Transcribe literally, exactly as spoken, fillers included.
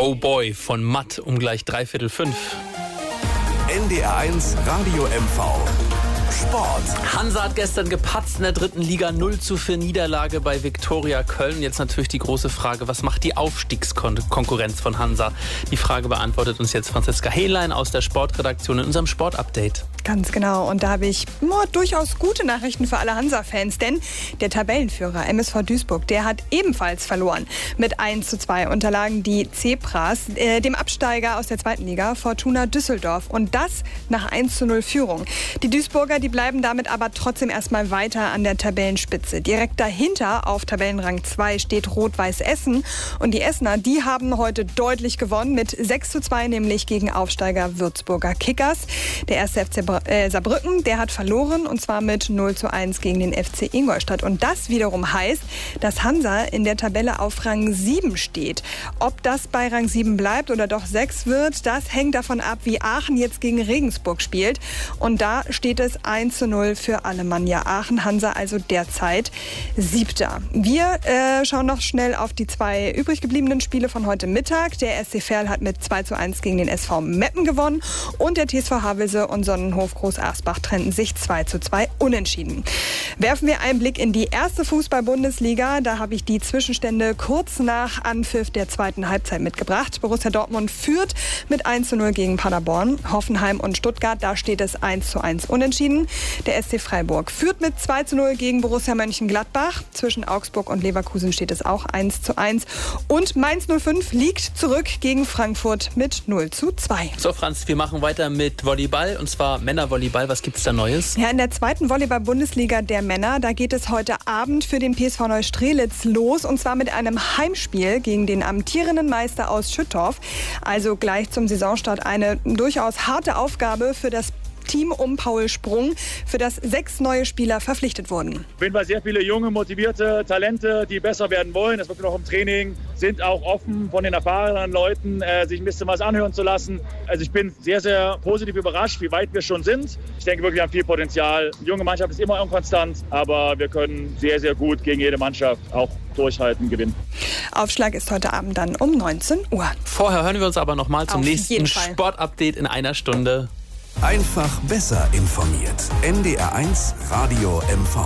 Oh Boy von Matt um gleich dreiviertel fünf. N D R eins Radio M V. Sport. Hansa hat gestern gepatzt in der dritten Liga, null zu vier Niederlage bei Viktoria Köln. Jetzt natürlich die große Frage, was macht die Aufstiegskonkurrenz von Hansa? Die Frage beantwortet uns jetzt Franziska Hehlein aus der Sportredaktion in unserem Sportupdate. Ganz genau. Und da habe ich oh, durchaus gute Nachrichten für alle Hansa-Fans. Denn der Tabellenführer M S V Duisburg, der hat ebenfalls verloren. Mit eins zu zwei unterlagen die Zebras äh, dem Absteiger aus der zweiten Liga, Fortuna Düsseldorf. Und das nach eins zu null Führung. Die Duisburger, die bleiben damit aber trotzdem erstmal weiter an der Tabellenspitze. Direkt dahinter auf Tabellenrang zwei steht Rot-Weiß Essen. Und die Essener, die haben heute deutlich gewonnen mit sechs zu zwei, nämlich gegen Aufsteiger Würzburger Kickers. Der erste F C Saarbrücken, der hat verloren und zwar mit null zu eins gegen den F C Ingolstadt. Und das wiederum heißt, dass Hansa in der Tabelle auf Rang sieben steht. Ob das bei Rang sieben bleibt oder doch sechs wird, das hängt davon ab, wie Aachen jetzt gegen Regensburg spielt. Und da steht es eins zu null für Alemannia Aachen. Hansa also derzeit Siebter. Wir äh, schauen noch schnell auf die zwei übrig gebliebenen Spiele von heute Mittag. Der S C Verl hat mit zwei zu eins gegen den S V Meppen gewonnen und der T S V Havelse und Sonnenhof Groß-Arsbach trennten sich zwei zu zwei unentschieden. Werfen wir einen Blick in die erste Fußball-Bundesliga. Da habe ich die Zwischenstände kurz nach Anpfiff der zweiten Halbzeit mitgebracht. Borussia Dortmund führt mit eins zu null gegen Paderborn. Hoffenheim und Stuttgart, da steht es eins zu eins unentschieden. Der S C Freiburg führt mit zwei zu null gegen Borussia Mönchengladbach. Zwischen Augsburg und Leverkusen steht es auch eins zu eins. Und Mainz null fünf liegt zurück gegen Frankfurt mit null zu zwei. So Franz, wir machen weiter mit Volleyball und zwar Männervolleyball. Was gibt's da Neues? Ja, in der zweiten Volleyball-Bundesliga der Männer, da geht es heute Abend für den P S V Neustrelitz los und zwar mit einem Heimspiel gegen den amtierenden Meister aus Schüttorf. Also gleich zum Saisonstart eine durchaus harte Aufgabe für das Team um Paul Sprung, für das sechs neue Spieler verpflichtet wurden. Auf jeden Fall sehr viele junge, motivierte Talente, die besser werden wollen. Das wird noch im Training, sind auch offen von den erfahrenen Leuten, äh, sich ein bisschen was anhören zu lassen. Also ich bin sehr, sehr positiv überrascht, wie weit wir schon sind. Ich denke wirklich, wir haben viel Potenzial. Die junge Mannschaft ist immer unkonstant, aber wir können sehr, sehr gut gegen jede Mannschaft auch durchhalten, gewinnen. Aufschlag ist heute Abend dann um neunzehn Uhr. Vorher hören wir uns aber noch mal zum Auf nächsten Sportupdate in einer Stunde. Einfach besser informiert. N D R eins Radio M V.